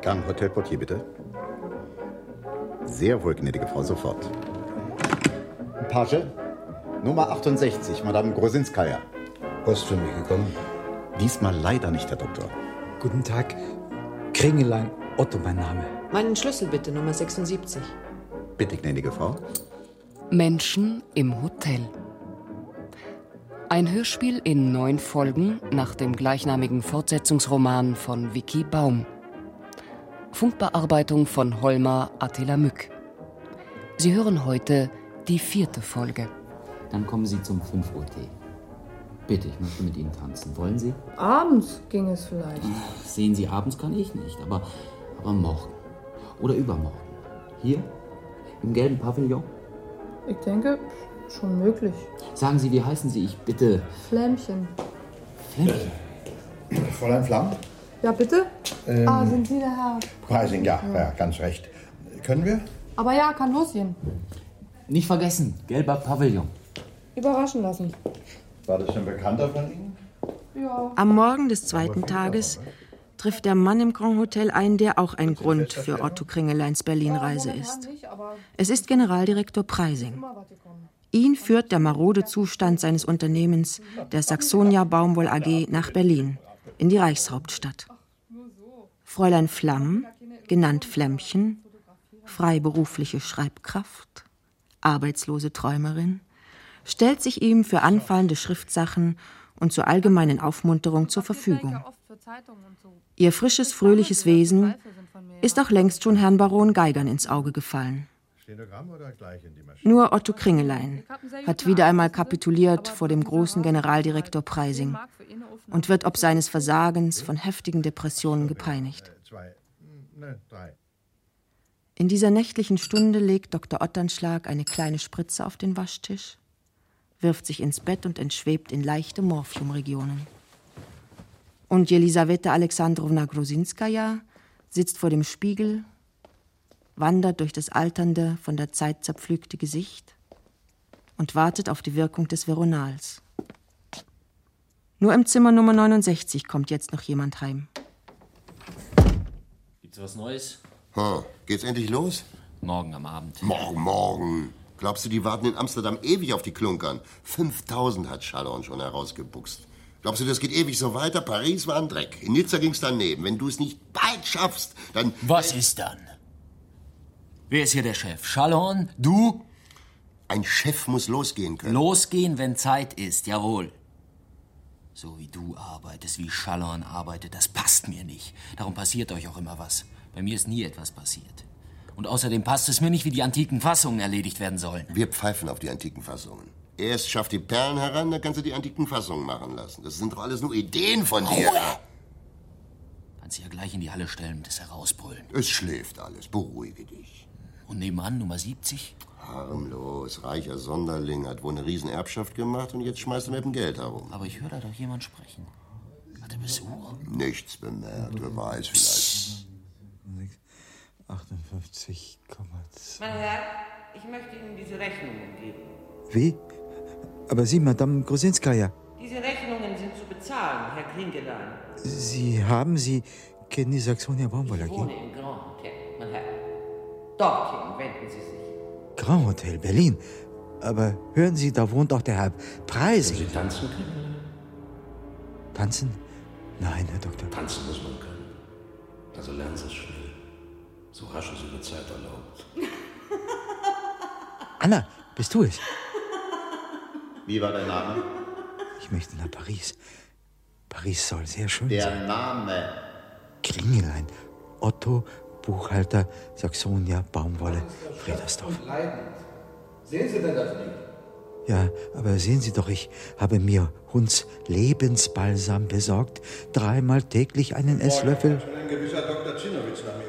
Gang Hotel Portier, bitte. Sehr wohl, gnädige Frau, sofort. Page, Nummer 68, Madame Grosinskaya. Post für mich gekommen? Diesmal leider nicht, Herr Doktor. Guten Tag. Kringelein, Otto mein Name. Meinen Schlüssel bitte, Nummer 76. Bitte, gnädige Frau. Menschen im Hotel. Ein Hörspiel in 9 Folgen nach dem gleichnamigen Fortsetzungsroman von Vicky Baum. Funkbearbeitung von Holmar Attila Mück. Sie hören heute die 4. Folge. Dann kommen Sie zum 5 Uhr Tee. Bitte, ich möchte mit Ihnen tanzen. Wollen Sie? Abends ging es vielleicht. Sehen Sie, abends kann ich nicht, aber morgen. Oder übermorgen. Hier? Im gelben Pavillon? Ich denke, schon möglich. Sagen Sie, wie heißen Sie? Ich bitte. Flämmchen. Flämmchen? Fräulein Flamm? Ja, bitte? Sind Sie der Herr? Preising, ja, ganz recht. Können wir? Aber ja, kann losgehen. Nicht vergessen, gelber Pavillon. Überraschen lassen. War das ein Bekannter von Ihnen? Ja. Am Morgen des 2. Tages trifft der Mann im Grand Hotel ein, der auch ein Grund für Otto Kringeleins Berlin-Reise ist. Es ist Generaldirektor Preising. Ihn führt der marode Zustand seines Unternehmens, der Saxonia Baumwoll AG, nach Berlin, in die Reichshauptstadt. Fräulein Flamm, genannt Flämmchen, freiberufliche Schreibkraft, arbeitslose Träumerin, stellt sich ihm für anfallende Schriftsachen und zur allgemeinen Aufmunterung zur Verfügung. Ihr frisches, fröhliches Wesen ist auch längst schon Herrn Baron Geigern ins Auge gefallen. Nur Otto Kringelein hat wieder einmal kapituliert vor dem großen Generaldirektor Preising und wird ob seines Versagens von heftigen Depressionen gepeinigt. In dieser nächtlichen Stunde legt Dr. Otternschlag eine kleine Spritze auf den Waschtisch, wirft sich ins Bett und entschwebt in leichte Morphiumregionen. Und Jelisaweta Alexandrowna Grosinskaya sitzt vor dem Spiegel, wandert durch das alternde, von der Zeit zerpflügte Gesicht und wartet auf die Wirkung des Veronals. Nur im Zimmer Nummer 69 kommt jetzt noch jemand heim. Gibt's was Neues? Geht's endlich los? Morgen am Abend. Morgen. Glaubst du, die warten in Amsterdam ewig auf die Klunkern? 5000 hat Schallorn schon herausgebuchst. Glaubst du, das geht ewig so weiter? Paris war ein Dreck. In Nizza ging's daneben. Wenn du es nicht bald schaffst, dann... Was ist dann? Wer ist hier der Chef? Schallorn? Du? Ein Chef muss losgehen können. Losgehen, wenn Zeit ist, jawohl. So wie du arbeitest, wie Schallorn arbeitet, das passt mir nicht. Darum passiert euch auch immer was. Bei mir ist nie etwas passiert. Und außerdem passt es mir nicht, wie die antiken Fassungen erledigt werden sollen. Wir pfeifen auf die antiken Fassungen. Erst schaff die Perlen heran, dann kannst du die antiken Fassungen machen lassen. Das sind doch alles nur Ideen von dir. Kannst du ja gleich in die Halle stellen und es herausbrüllen. Es schläft alles, beruhige dich. Und nebenan Nummer 70? Harmlos, reicher Sonderling, hat wohl eine Riesenerbschaft gemacht und jetzt schmeißt er mit dem Geld herum. Aber ich höre da doch jemand sprechen. Hat er Besuch? Nichts bemerkt, wer weiß vielleicht. 58,2. Mein Herr, ich möchte Ihnen diese Rechnungen geben. Wie? Aber Sie, Madame Grosinskaya. Diese Rechnungen sind zu bezahlen, Herr Kringelein. Sie kennen die Saxonia Baumwoll AG? Ich wohne im Grand Hotel, mein Herr. Dorthin wenden Sie sich. Grand Hotel, Berlin. Aber hören Sie, da wohnt auch der Herr Preising. Sie tanzen können? Tanzen? Nein, Herr Doktor. Tanzen muss man können. Also lernen Sie es schnell. So rasch es über Zeit erlaubt. Anna, bist du es? Wie war dein Name? Ich möchte nach Paris. Paris soll sehr schön Der sein. Name. Kringelein. Otto, Buchhalter, Saxonia, Baumwolle, Fredersdorf. Sehen Sie denn das nicht? Ja, aber sehen Sie doch, ich habe mir Hunds Lebensbalsam besorgt. 3-mal täglich einen Esslöffel. Schon ein gewisser Dr. Zinnowitz nach mir